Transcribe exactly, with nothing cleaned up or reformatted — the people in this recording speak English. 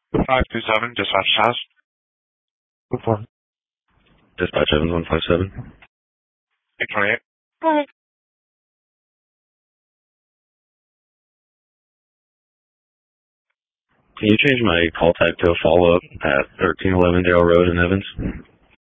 five two seven, dispatch house. Go for it. Dispatch Evans one five seven. eight twenty-eight. Go ahead. Can you change my call type to a follow-up at thirteen eleven Dale Road in Evans?